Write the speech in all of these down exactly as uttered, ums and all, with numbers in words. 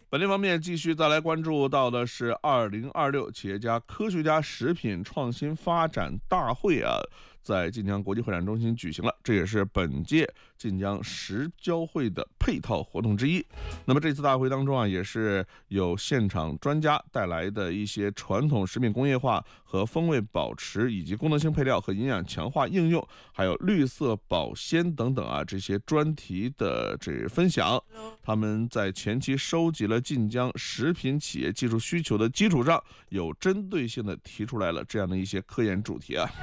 本地方面继续再来关注到的是二零二六企业家科学家食品创新发展大会啊，在晋江国际会展中心举行了，这也是本届晋江食交会的配套活动之一。那么这次大会当中啊，也是有现场专家带来的一些传统食品工业化和风味保持，以及功能性配料和营养强化应用，还有绿色保鲜等等啊这些专题的这分享。他们在前期收集了晋江食品企业技术需求的基础上，有针对性的提出来了这样的一些科研主题啊。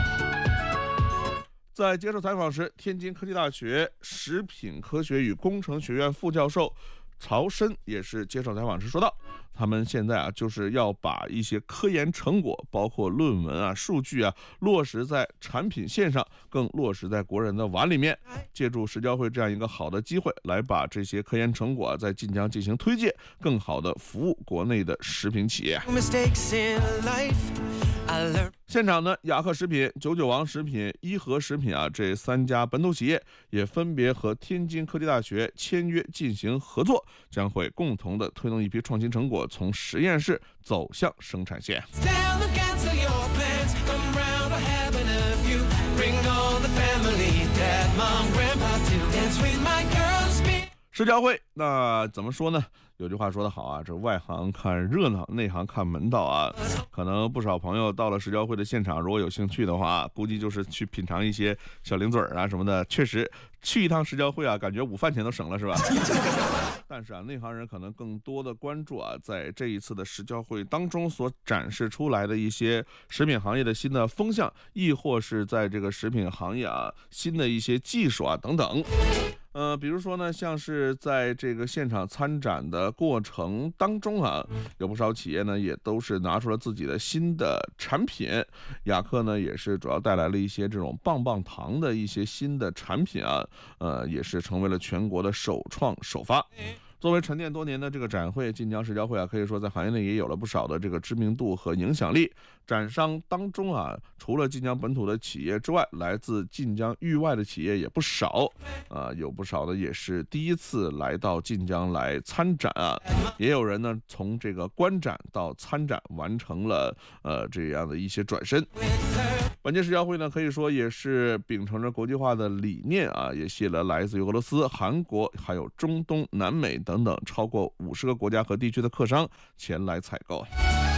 在接受采访时，天津科技大学食品科学与工程学院副教授曹申也是接受采访时说道，他们现在啊就是要把一些科研成果，包括论文啊、数据啊，落实在产品线上，更落实在国人的碗里面。借助食交会这样一个好的机会，来把这些科研成果、啊、在晋江进行推介，更好的服务国内的食品企业。现场呢，雅克食品、九九王食品、一和食品啊这三家本土企业也分别和天津科技大学签约进行合作，将会共同的推动一批创新成果从实验室走向生产线。食交会，那怎么说呢？有句话说得好啊，这外行看热闹，内行看门道啊。可能不少朋友到了食交会的现场，如果有兴趣的话，估计就是去品尝一些小零嘴啊什么的。确实，去一趟食交会啊，感觉午饭钱都省了，是吧？但是啊，内行人可能更多的关注啊，在这一次的食交会当中所展示出来的一些食品行业的新的风向，亦或是在这个食品行业啊新的一些技术啊等等。呃，比如说呢，像是在这个现场参展的过程当中啊，有不少企业呢也都是拿出了自己的新的产品。雅克呢也是主要带来了一些这种棒棒糖的一些新的产品啊，呃，也是成为了全国的首创首发。作为沉淀多年的这个展会，晋江食交会啊，可以说在行业内也有了不少的这个知名度和影响力。展商当中啊，除了晋江本土的企业之外，来自晋江域外的企业也不少啊，有不少的也是第一次来到晋江来参展啊，也有人呢从这个观展到参展完成了呃这样的一些转身。本届食交会呢，可以说也是秉承着国际化的理念啊，也吸引了来自于俄罗斯、韩国还有中东、南美等等超过五十个国家和地区的客商前来采购。